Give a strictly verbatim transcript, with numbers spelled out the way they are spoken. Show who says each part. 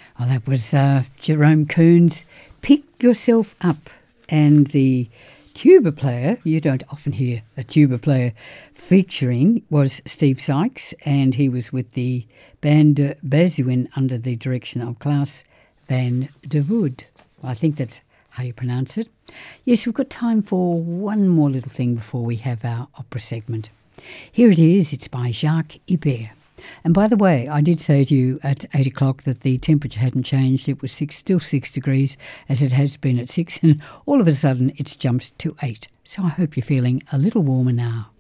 Speaker 1: Well, that was uh, Jerome Koon's Pick Yourself Up. And the tuba player, you don't often hear a tuba player featuring, was Steve Sykes, and he was with the band uh, Bazuin under the direction of Klaus van der Wood. I think that's how you pronounce it. Yes, we've got time for one more little thing before we have our opera segment. Here it is, it's by Jacques Ibert. And by the way, I did say to you at eight o'clock that the temperature hadn't changed. It was six, still six degrees, as it has been at six, and all of a sudden it's jumped to eight. So I hope you're feeling a little warmer now.